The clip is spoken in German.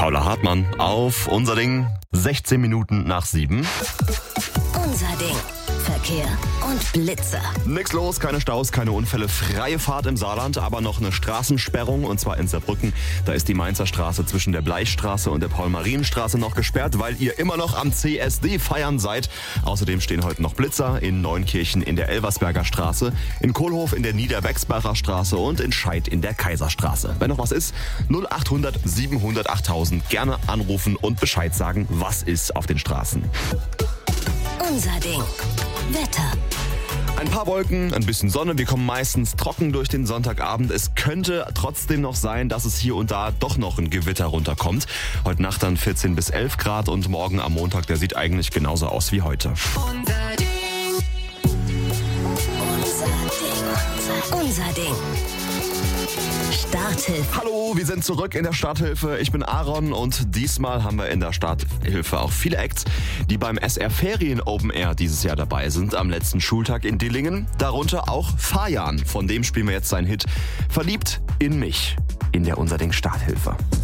Paula Hartmann auf Unser Ding, 16 Minuten nach 7. Unser Ding. Verkehr und Blitzer. Nix los, keine Staus, keine Unfälle, freie Fahrt im Saarland, aber noch eine Straßensperrung und zwar in Saarbrücken. Da ist die Mainzer Straße zwischen der Bleichstraße und der Paul-Marien-Straße noch gesperrt, weil ihr immer noch am CSD feiern seid. Außerdem stehen heute noch Blitzer in Neunkirchen in der Elversberger Straße, in Kohlhof in der Niederwechsbacher Straße und in Scheid in der Kaiserstraße. Wenn noch was ist, 0800 700 8000 gerne anrufen und Bescheid sagen, was ist auf den Straßen. Unser Ding. Wetter. Ein paar Wolken, ein bisschen Sonne. Wir kommen meistens trocken durch den Sonntagabend. Es könnte trotzdem noch sein, dass es hier und da doch noch ein Gewitter runterkommt. Heute Nacht dann 14 bis 11 Grad und morgen am Montag, der sieht eigentlich genauso aus wie heute. Unser Ding. Unser Ding. Starthilfe. Hallo, wir sind zurück in der Starthilfe. Ich bin Aaron und diesmal haben wir in der Starthilfe auch viele Acts, die beim SR Ferien Open Air dieses Jahr dabei sind, am letzten Schultag in Dillingen. Darunter auch Fajan, von dem spielen wir jetzt seinen Hit Verliebt in mich in der Unser Ding Starthilfe.